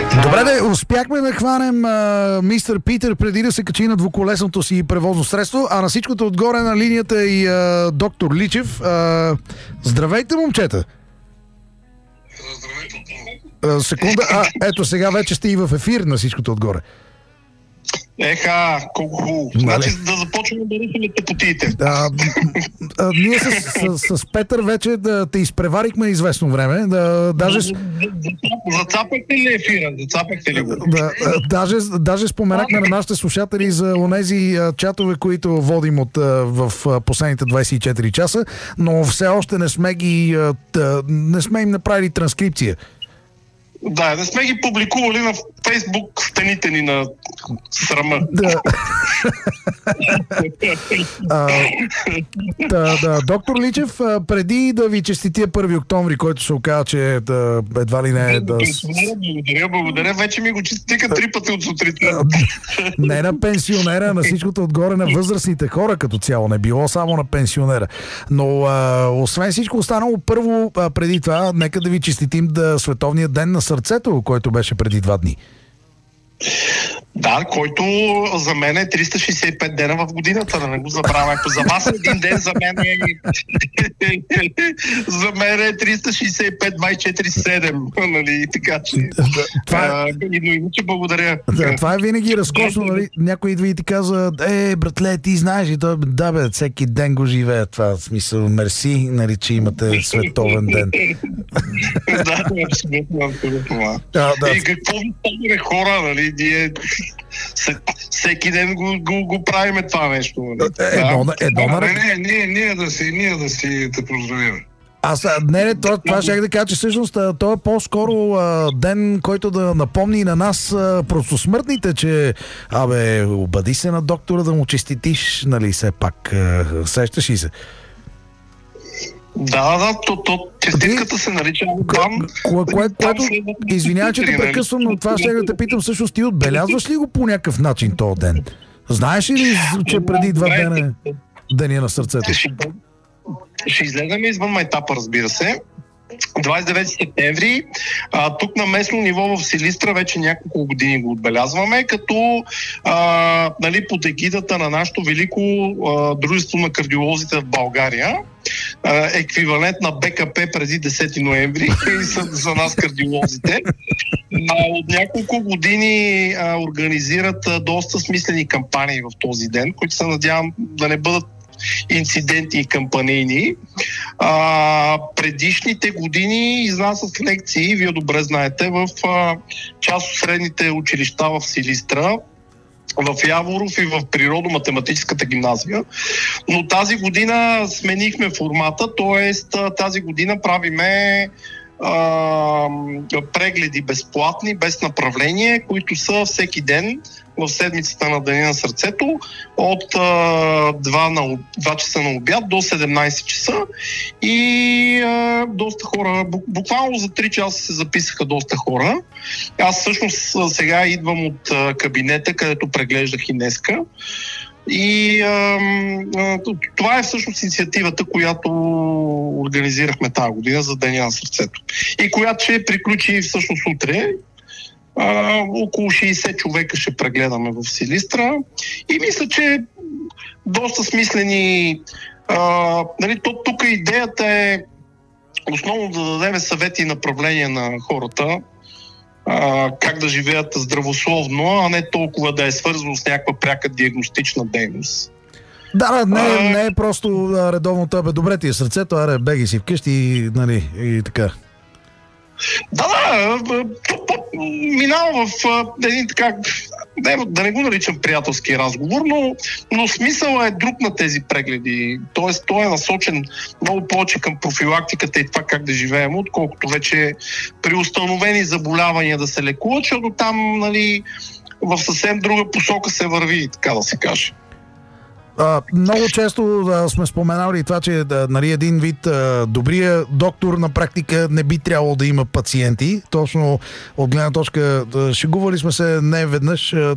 Добре, да успяхме да хванем мистер Питер преди да се качи на двуколесното си превозно средство, а на всичкото отгоре на линията е и доктор Личев. Здравейте, момчета! Здравейте. Секунда, ето сега вече сте и в ефир на всичкото отгоре. Еха, колко хубаво. Значи да започваме да рисуваме тъпотиите. Ние с Петър вече те изпреварихме известно време. Даже... Зацапахте ли ефира? Зацапахте ли го? Даже споменахме на нашите слушатели за онези чатове, които водим в последните 24 часа, но все още не сме им направили транскрипция. Да, не сме ги публикували на Фейсбук стените ни на срама. Да. Доктор Личев, преди да ви честития 1 октомври, който се оказа, че едва ли не е да... Благодаря. Вече ми го честитиха 3 пъти от сутринта. Не на пенсионера, на всичкото отгоре на възрастните хора като цяло. Не било само на пенсионера. Но освен всичко останало, първо преди това, нека да ви честитим Световния ден на сърцето, който беше преди 2 дни. Да, който за мен е 365 дена в годината, да не го забравяме. За вас един ден, за мен е 365-24-7, нали, така че иначе благодаря. Да, това е винаги разкошно, нали, някой идва и ти казва, братле, ти знаеш и той, да бе, всеки ден го живее това, в смисъл, мерси, нали, че имате световен ден. Да, абсолютно. И какво ви стане, хора, нали, ние всеки ден го правиме това нещо. Ние да си те поздравим. Това ще да кажа, че всъщност това е по-скоро ден, който да напомни на нас просто смъртните, че обади се на доктора да му честитиш, нали, все пак, сещаш ли се? Да, честитката се нарича Бам. Извинявай, че те прекъсвам, но това ще да те питам, всъщност ти отбелязваш ли го по някакъв начин този ден? Знаеш ли, че преди 2 дена е деня на сърцето? Ще излезем извън майтапа, разбира се. 29 септември. Тук на местно ниво в Силистра вече няколко години го отбелязваме, като нали, под егидата на нашето велико дружество на кардиолозите в България. Еквивалент на БКП преди 10 ноември за нас кардиолозите. От няколко години организират доста смислени кампании в този ден, които се надявам да не бъдат инциденти и кампанийни. Предишните години изнасят лекции, вие добре знаете, в част от средните училища в Силистра, в Яворов и в Природо-математическата гимназия. Но тази година сменихме формата, т.е. тази година правиме прегледи безплатни, без направление, които са всеки ден в седмицата на Деня на сърцето от 2 часа на обяд до 17 часа и доста хора, буквално за 3 часа се записаха доста хора. Аз всъщност сега идвам от кабинета, където преглеждах и днеска. И това е всъщност инициативата, която организирахме тази година за Деня на сърцето. И която ще приключи всъщност утре. Около 60 човека ще прегледаме в Силистра. И мисля, че доста смислени... нали, тук идеята е основно да дадем съвети и направления на хората, как да живеят здравословно, а не толкова да е свързано с някаква пряка диагностична дейност. Да, не е просто редовно това, добре ти е сърцето, беги си вкъщи, нали, и така. Да, минава в един така, да не го наричам приятелски разговор, но смисълът е друг на тези прегледи. Тоест, той е насочен много повече към профилактиката и това как да живеем, отколкото вече при установени заболявания да се лекуват, защото там, нали, в съвсем друга посока се върви, така да се каже. Много често сме споменали това, че нали, един вид добрия доктор на практика не би трябвало да има пациенти. Точно от гледна точка, шегували сме се не веднъж,